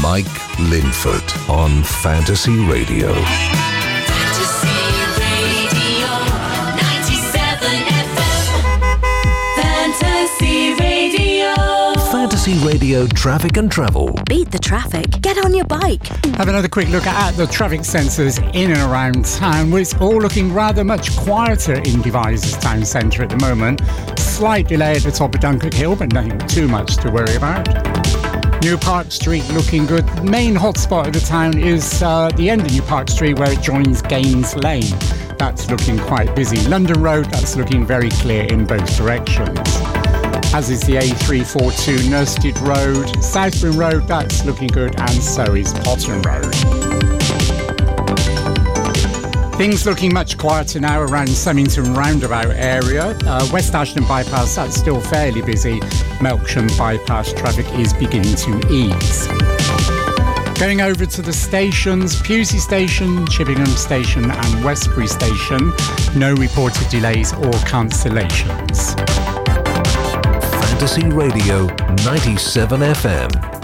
Mike Linford on Fantasy Radio. Fantasy Radio, 97 FM. Fantasy Radio. Fantasy Radio Traffic and Travel. Beat the traffic. Get on your bike. Have another quick look at the traffic sensors in and around town, where it's all looking rather much quieter in Devizes town centre at the moment. Slight delay at the top of Dunkirk Hill, but nothing too much to worry about. New Park Street looking good. The main hotspot of the town is the end of New Park Street where it joins Gaines Lane. That's looking quite busy. London Road, that's looking very clear in both directions. As is the A342 Nurstead Road. Southbourne Road, that's looking good, and so is Potton Road. Things looking much quieter now around Symington Roundabout area. West Ashton Bypass, that's still fairly busy. Melksham Bypass traffic is beginning to ease. Going over to the stations, Pewsey Station, Chippenham Station and Westbury Station. No reported delays or cancellations. Fantasy Radio 97 FM.